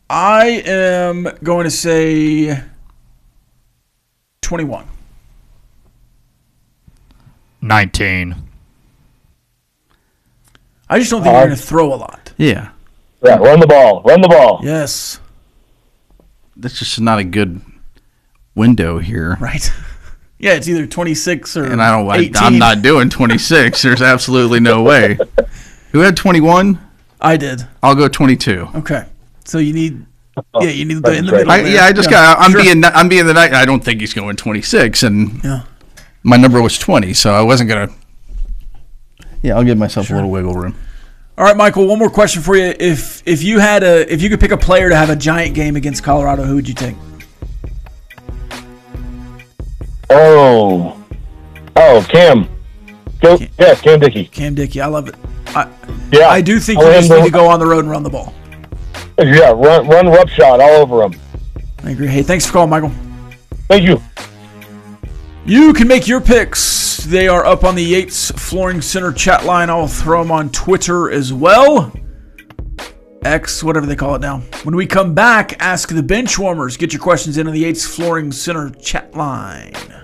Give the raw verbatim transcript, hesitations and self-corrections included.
I am going to say twenty-one. nineteen. I just don't think Uh, you're going to throw a lot. Yeah. Yeah, run the ball. Run the ball. Yes. That's just not a good window here. Right. Yeah, it's either twenty-six or And I don't. I, eighteen. I'm not doing twenty-six. There's absolutely no way. Who had twenty-one? I did. I'll go twenty-two. Okay. So you need, yeah, you need the That's in the right. middle. I, there. yeah, I just got. I'm Sure. being. I'm being the night. I don't think he's going twenty-six, and Yeah. my number was twenty, so I wasn't gonna. Yeah, I'll give myself a little wiggle room. All right, Michael. One more question for you. If if you had a if you could pick a player to have a giant game against Colorado, who would you take? Oh. Oh, Cam. Go. Cam. Yeah, Cam Dickey. Cam Dickey. I love it. I Yeah. I do think I you want just him need to go on the road and run the ball. Yeah, run, run rough shot all over him. I agree. Hey, thanks for calling, Michael. Thank you. You can make your picks. They are up on the Yates Flooring Center chat line. I'll throw them on Twitter as well. X, whatever they call it now. When we come back, ask the bench warmers. Get your questions in on the Yates Flooring Center chat line.